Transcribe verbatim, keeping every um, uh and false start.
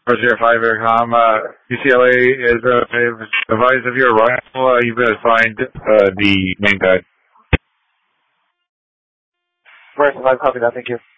four zero five Aircom, uh, U C L A is uh, advised of your arrival. Uh, you've been assigned uh, the main guide. First, I've copied that. Thank you.